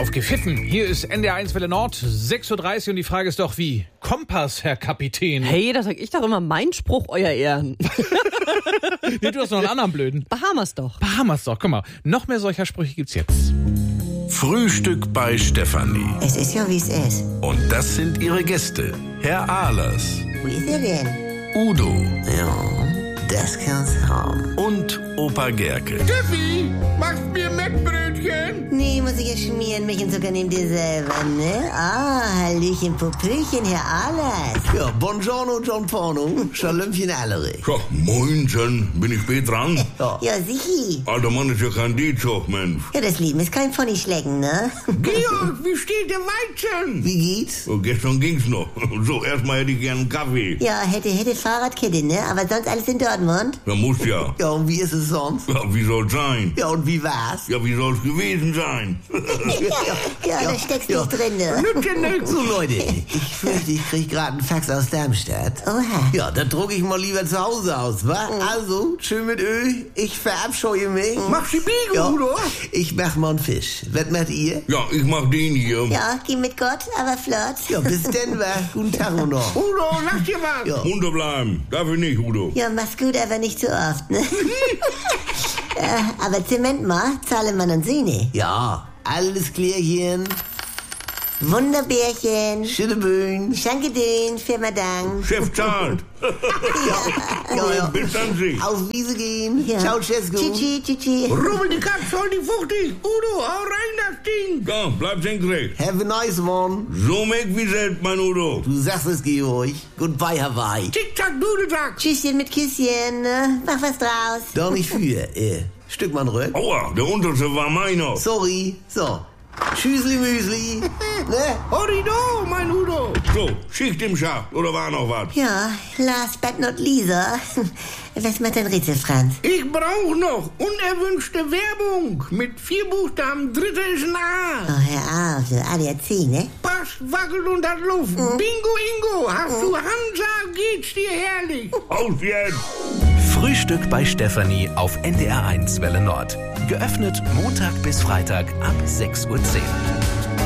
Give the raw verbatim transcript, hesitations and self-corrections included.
Aufgepfiffen. Hier ist N D R eins Welle Nord, sechs Uhr dreißig und die Frage ist doch wie? Kompass, Herr Kapitän. Hey, da sag ich doch immer mein Spruch, euer Ehren. Nee, du hast noch einen anderen blöden. Bahamas doch. Bahamas doch, guck mal. Noch mehr solcher Sprüche gibt's jetzt. Frühstück bei Stefanie. Es ist ja, wie es ist. Und das sind ihre Gäste. Herr Ahlers, Wo ist er denn? Udo Ja, das kann's haben. und Opa Gerke. Steffi, machst mir Mettbrötchen? Nee, muss ich ja schmieren. Milch und Zucker nehmt ihr selber, ne? Ah, Hallöchen, Popöchen, Herr Ahlers. Ja, buongiorno, John Porno. Schalömchen Allery. Ja, moinsen, bin ich spät dran? Ja, sichi. Alter Mann ist ja kein D-Zug, Mensch. Ja, das Leben ist kein Ponyschlecken, ne? Georg, wie steht der Weizen? Wie geht's? Oh, gestern ging's noch. So, erstmal hätte ich gern einen Kaffee. Ja, hätte, hätte Fahrradkette, ne? Aber sonst alles in Dortmund? Ja, muss ja. Ja, und wie ist es sonst? Ja, wie soll's sein? Ja, und wie war's? Ja, wie soll's gewesen sein? Ja, da steckst du ja. nicht drin, ne? Nützt ja nix. So, Leute, ich fürchte, ich krieg gerade einen Fax aus Darmstadt. Oha. Ja, dann druck ich mal lieber zu Hause aus, wa? Also, schön mit Öl, ich verabscheue mich. Mach die Biege, Ja, Udo. ich mach mal einen Fisch. Was macht ihr? Ja, ich mach den hier. Ja, geh mit Gott, aber flott. Ja, bis denn, wa? Guten Tag noch. Udo, lass dir was. Ja. Runter bleiben. Dafür nicht, Udo. Ja, mach's gut, aber nicht zu oft, ne? äh, aber Zement mal, Zahlemann und Söhne. Ja, alles klärchen. Wunderbärchen. Schütteböen. Schankedön, Firma Dank. Chef zahlt. Ja, ja. Bis dann sich. Auf Wiese gehen. Ja. Ciao, Cesco. Tschüssi, tschüssi. Rubbel die Katze, hol die fuchtig. Udo, hau rein das Ding. Ja, bleib senkrecht. Have a nice one. So meg wie selbst, mein Udo. Du sagst es, Georg. Goodbye, Hawaii. Tick-Tack, Dudelsack. Tschüsschen mit Küsschen, ne? Mach was draus. Doch nicht für. Äh, Stück mal rück. Aua, der unterste war meiner. Sorry. So. Tschüssli, Müsli. Ne? Horido, mein Udo. So, Schicht im Schacht, oder war noch was? Ja, last but not Lisa. Was macht dein Rätsel, Franz? Ich brauch noch unerwünschte Werbung. Mit vier Buchstaben, dritte ist ein A. Oh, hör auf, so A D A C, ne? Pass, wackelt und hat Luft. Bingo, Ingo, hast du Hansa, geht's dir herrlich. Auf jetzt. Frühstück bei Stefanie auf N D R eins Welle Nord. Geöffnet Montag bis Freitag ab sechs Uhr zehn.